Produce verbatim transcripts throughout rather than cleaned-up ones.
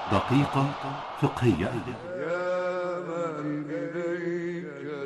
دقيقة فقهية. يا من إليك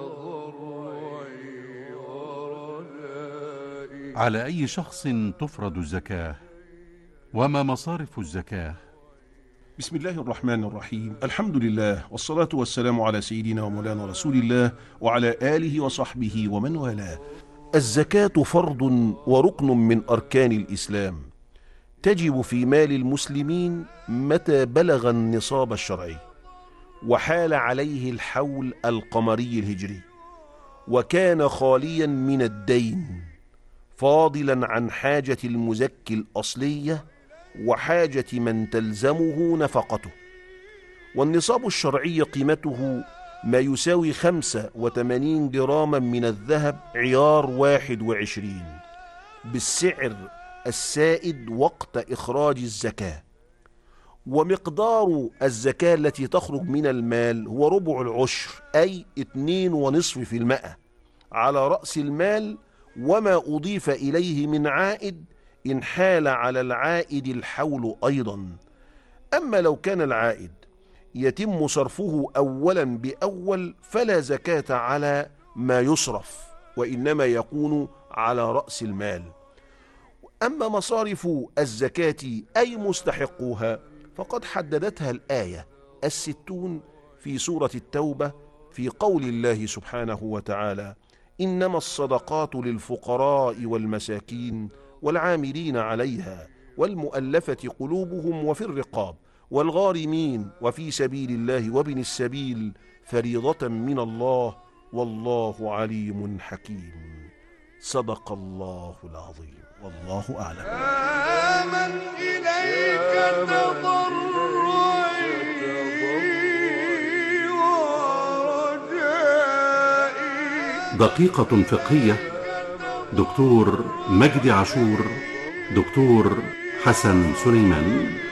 تضرعي ورجائي. على أي شخص تفرض الزكاة؟ وما مصارف الزكاة؟ بسم الله الرحمن الرحيم. الحمد لله والصلاة والسلام على سيدنا ومولانا رسول الله وعلى آله وصحبه ومن والاه. الزكاة فرض وركن من أركان الإسلام، تجب في مال المسلمين متى بلغ النصاب الشرعي وحال عليه الحول القمري الهجري، وكان خاليا من الدين، فاضلا عن حاجة المزكي الأصلية وحاجة من تلزمه نفقته. والنصاب الشرعي قيمته ما يساوي خمسة وثمانين جراما من الذهب عيار واحد وعشرين بالسعر السائد وقت إخراج الزكاة. ومقدار الزكاة التي تخرج من المال هو ربع العشر، أي اتنين ونصف في المئة على رأس المال، وما أضيف إليه من عائد إن حال على العائد الحول أيضا. أما لو كان العائد يتم صرفه أولا بأول فلا زكاة على ما يصرف، وإنما يكون على رأس المال. أما مصارف الزكاة أي مستحقوها فقد حددتها الآية الستون في سورة التوبة في قول الله سبحانه وتعالى: إنما الصدقات للفقراء والمساكين والعاملين عليها والمؤلفة قلوبهم وفي الرقاب والغارمين وفي سبيل الله وابن السبيل فريضة من الله والله عليم حكيم. صدق الله العظيم، والله أعلم. يا من إليك تضرعي ورجائي. دقيقة فقهية. دكتور مجدي عاشور، دكتور حسن سليمان.